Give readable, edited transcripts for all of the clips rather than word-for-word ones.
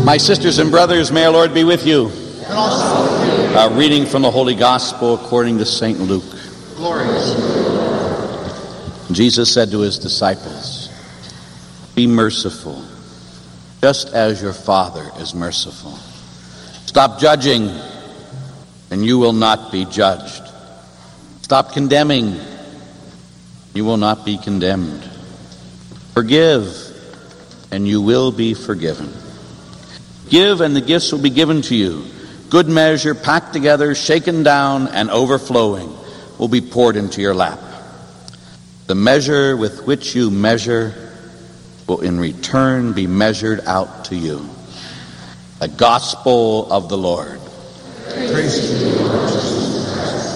My sisters and brothers, may our Lord be with you. And also with you. A reading from the Holy Gospel according to St. Luke. Glory to you. Jesus said to his disciples, "Be merciful, just as your Father is merciful. Stop judging, and you will not be judged. Stop condemning, you will not be condemned. Forgive, and you will be forgiven. Give, and the gifts will be given to you. Good measure, packed together, shaken down, and overflowing will be poured into your lap. The measure with which you measure will in return be measured out to you." The Gospel of the Lord. Praise to you, Lord Jesus.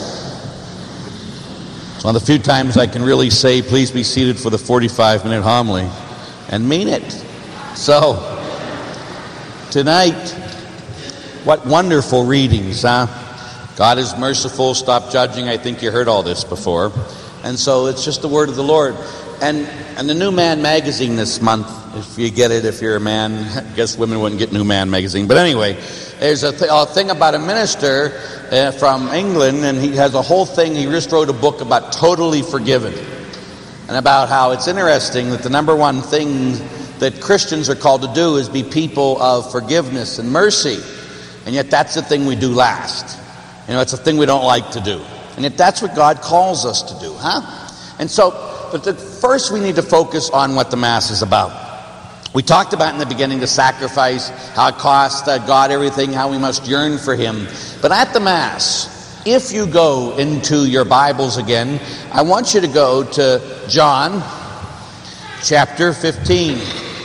It's one of the few times I can really say, please be seated for the 45-minute homily, and mean it. So, tonight, what wonderful readings, huh? God is merciful, stop judging. I think you heard all this before. And so it's just the word of the Lord. And the New Man magazine this month, if you get it, if you're a man, I guess women wouldn't get New Man magazine. But anyway, there's a thing about a minister from England, and he has a whole thing. He just wrote a book about totally forgiven. And about how it's interesting that the number one thing that Christians are called to do is be people of forgiveness and mercy. And yet that's the thing we do last. You know, it's a thing we don't like to do. And yet that's what God calls us to do, huh? And so, but first we need to focus on what the Mass is about. We talked about in the beginning the sacrifice, how it cost God everything, how we must yearn for Him. But at the Mass, if you go into your Bibles again, I want you to go to John chapter 15,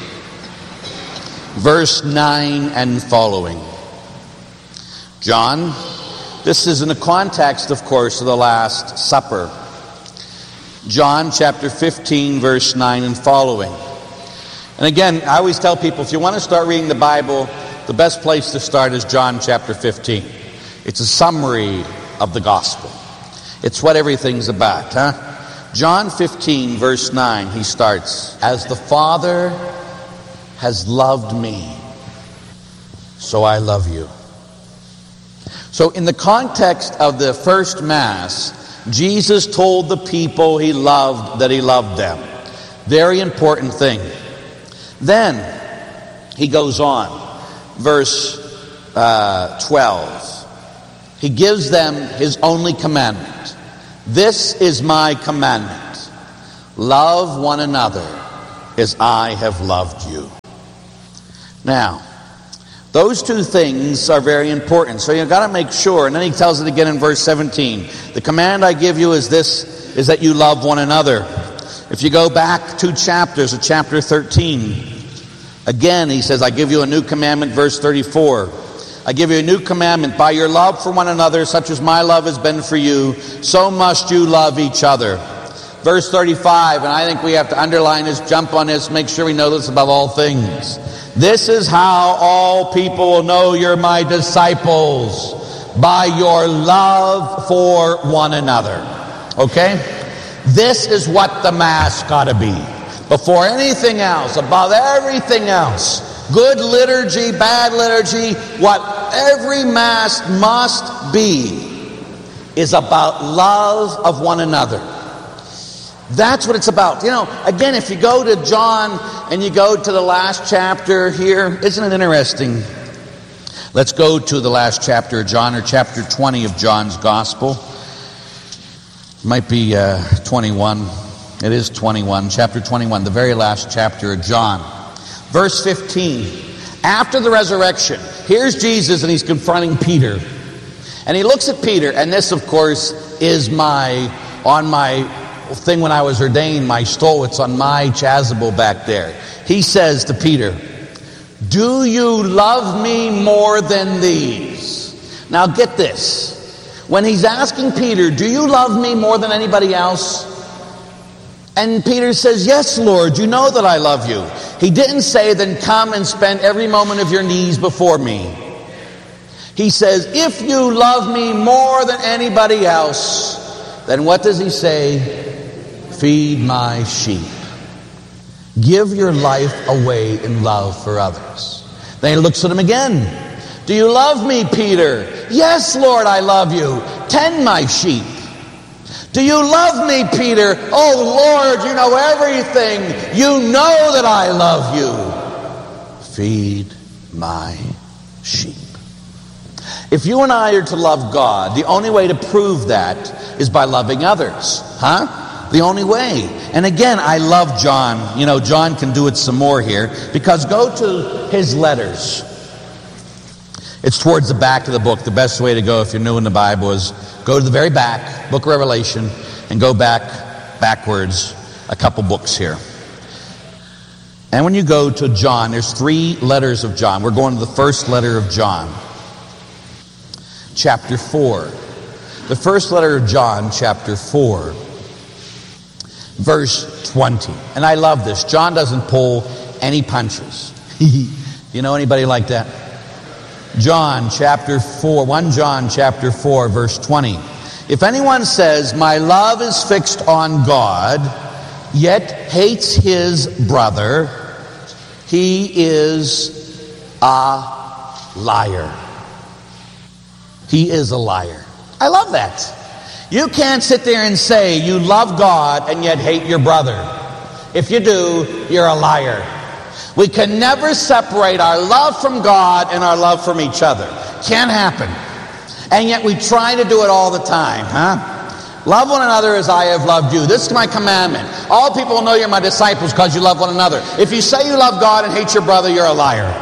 verse 9 and following. John, this is in the context, of course, of the Last Supper. John chapter 15, verse 9 and following. And again, I always tell people, if you want to start reading the Bible, the best place to start is John chapter 15. It's a summary of the gospel. It's what everything's about, huh? John 15, verse 9, he starts, "As the Father has loved me, so I love you." So in the context of the first Mass, Jesus told the people he loved that he loved them. Very important thing. Then he goes on, verse 12. He gives them his only commandment. "This is my commandment. Love one another as I have loved you." Now, those two things are very important. So you've got to make sure. And then he tells it again in verse 17. "The command I give you is this, is that you love one another." If you go back 2 chapters, to chapter 13, again he says, "I give you a new commandment," verse 34. "I give you a new commandment, by your love for one another, such as my love has been for you, so must you love each other." Verse 35, and I think we have to underline this, jump on this, make sure we know this above all things. "This is how all people will know you're my disciples, by your love for one another." Okay? This is what the Mass got to be. Before anything else, above everything else, good liturgy, bad liturgy, what every Mass must be is about love of one another. That's what it's about. You know, again, if you go to John and you go to the last chapter here, isn't it interesting? Let's go to the last chapter of John, or chapter 20 of John's Gospel. It might be 21. It is 21, chapter 21, the very last chapter of John. Verse 15. After the resurrection, here's Jesus and he's confronting Peter. And he looks at Peter, and this, of course, is on my thing when I was ordained, my stole. It's on my chasuble back there. He says to Peter, "Do you love me more than these?" Now get this. When he's asking Peter, "Do you love me more than anybody else?" And Peter says, "Yes, Lord, you know that I love you." He didn't say, "Then come and spend every moment of your knees before me." He says, "If you love me more than anybody else," then what does he say? "Feed my sheep." Give your life away in love for others. Then he looks at him again. Do you love me, Peter? Yes, Lord, I love you. Tend my sheep. Do you love me, Peter? Oh, Lord, you know everything. You know that I love you. Feed my sheep. If you and I are to love God, the only way to prove that is by loving others. The only way. And again, I love John. You know, John can do it some more here, because go to his letters. It's towards the back of the book. The best way to go if you're new in the Bible is go to the very back, book of Revelation, and go backwards a couple books here. And when you go to John, there's 3 letters of John. We're going to the first letter of John, chapter 4. The first letter of John, chapter 4, verse 20. And I love this. John doesn't pull any punches. You know anybody like that? John chapter 4, 1 John chapter 4, verse 20. If anyone says, my love is fixed on God, yet hates his brother, he is a liar. He is a liar. I love that. You can't sit there and say you love God and yet hate your brother. If you do, you're a liar. We can never separate our love from God and our love from each other. Can't happen. And yet we try to do it all the time, Love one another as I have loved you. This is my commandment. All people will know you're my disciples because you love one another. If you say you love God and hate your brother, you're a liar.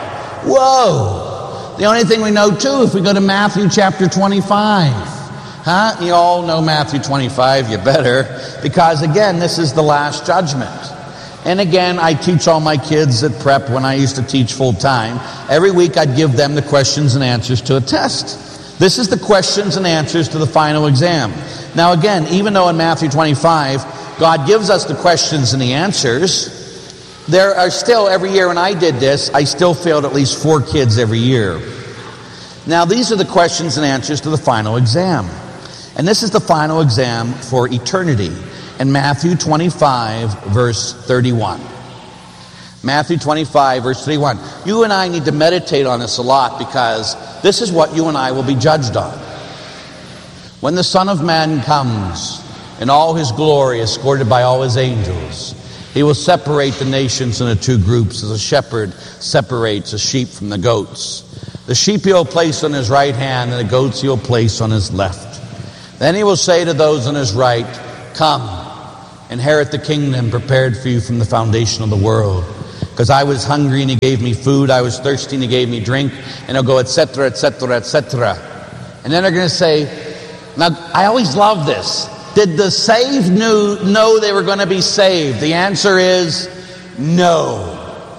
Whoa. The only thing we know too, if we go to Matthew chapter 25. You all know Matthew 25, you better. Because again, this is the last judgment. And again, I teach all my kids at prep when I used to teach full time. Every week I'd give them the questions and answers to a test. This is the questions and answers to the final exam. Now again, even though in Matthew 25, God gives us the questions and the answers, there are still, every year when I did this, I still failed at least 4 kids every year. Now these are the questions and answers to the final exam. And this is the final exam for eternity. In Matthew 25, verse 31. Matthew 25, verse 31. You and I need to meditate on this a lot, because this is what you and I will be judged on. When the Son of Man comes in all his glory, escorted by all his angels, he will separate the nations into 2 groups, as a shepherd separates a sheep from the goats. The sheep he will place on his right hand, and the goats he will place on his left. Then he will say to those on his right, come, inherit the kingdom prepared for you from the foundation of the world. Because I was hungry and he gave me food, I was thirsty and he gave me drink, and he'll go etc., etc., etc. And then they're going to say, now I always love this, did the saved know they were going to be saved? The answer is no.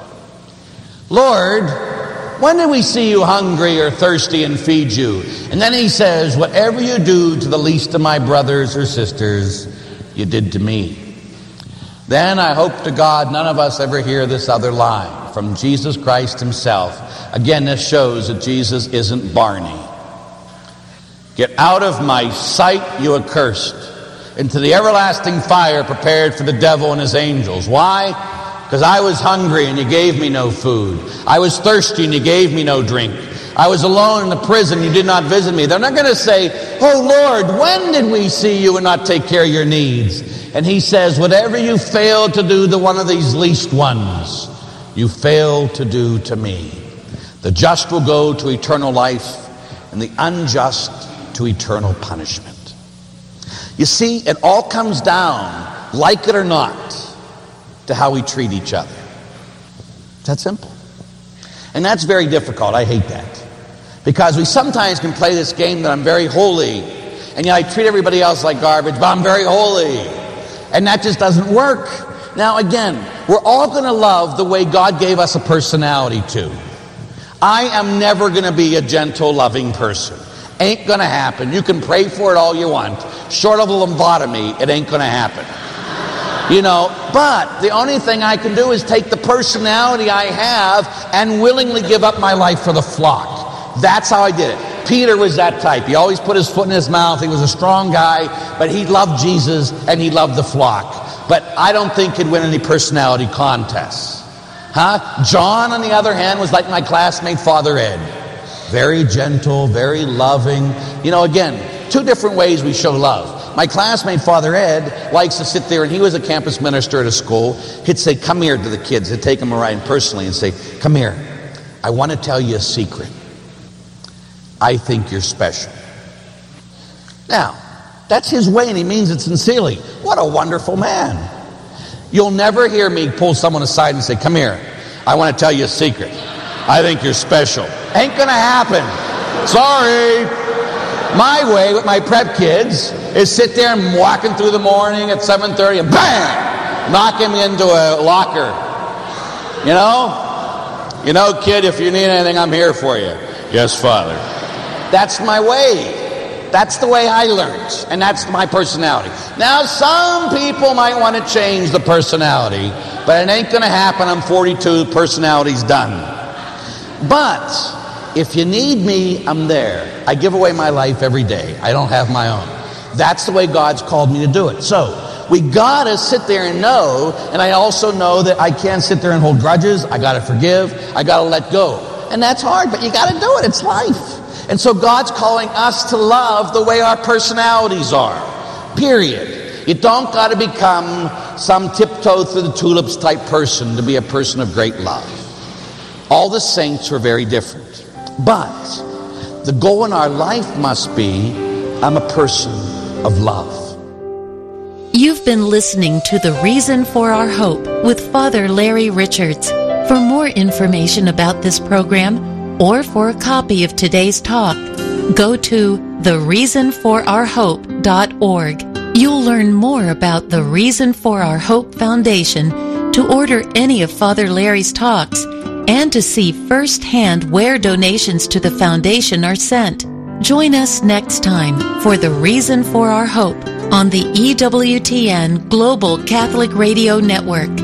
Lord, when did we see you hungry or thirsty and feed you? And then he says, whatever you do to the least of my brothers or sisters, you did to me. Then I hope to God none of us ever hear this other line from Jesus Christ himself. Again, this shows that Jesus isn't Barney. Get out of my sight, you accursed, into the everlasting fire prepared for the devil and his angels. Why? Because I was hungry and you gave me no food. I was thirsty and you gave me no drink. I was alone in the prison, you did not visit me. They're not going to say, oh Lord, when did we see you and not take care of your needs? And he says, whatever you failed to do to one of these least ones, you failed to do to me. The just will go to eternal life, and the unjust to eternal punishment. You see, it all comes down, like it or not, to how we treat each other. It's that simple. And that's very difficult. I hate that. Because we sometimes can play this game that I'm very holy, and yet I treat everybody else like garbage, but I'm very holy. And that just doesn't work. Now again, we're all going to love the way God gave us a personality to. I am never going to be a gentle, loving person. Ain't going to happen. You can pray for it all you want. Short of a lobotomy, it ain't going to happen. But the only thing I can do is take the personality I have and willingly give up my life for the flock. That's how I did it. Peter was that type. He always put his foot in his mouth. He was a strong guy, but he loved Jesus and he loved the flock. But I don't think he'd win any personality contests. John, on the other hand, was like my classmate Father Ed. Very gentle, very loving. Again, two different ways we show love. My classmate Father Ed likes to sit there, and he was a campus minister at a school. He'd say, come here to the kids. He'd take them around personally and say, come here. I want to tell you a secret. I think you're special. Now, that's his way, and he means it sincerely. What a wonderful man. You'll never hear me pull someone aside and say, come here, I want to tell you a secret. I think you're special. Ain't gonna happen. Sorry. My way with my prep kids is sit there and walking through the morning at 7:30 and bam, knock him into a locker. Kid, if you need anything, I'm here for you. Yes, Father. That's my way. That's the way I learned, and that's my personality. Now, some people might want to change the personality, but it ain't going to happen. I'm 42, personality's done. But if you need me, I'm there. I give away my life every day. I don't have my own. That's the way God's called me to do it. So we got to sit there and know, and I also know that I can't sit there and hold grudges. I got to forgive. I got to let go. And that's hard, but you got to do it. It's life. And so God's calling us to love the way our personalities are. Period. You don't got to become some tiptoe through the tulips type person to be a person of great love. All the saints are very different. But the goal in our life must be, I'm a person of love. You've been listening to The Reason for Our Hope with Father Larry Richards. For more information about this program, or for a copy of today's talk, go to thereasonforourhope.org. You'll learn more about the Reason for Our Hope Foundation, to order any of Father Larry's talks, and to see firsthand where donations to the foundation are sent. Join us next time for The Reason for Our Hope on the EWTN Global Catholic Radio Network.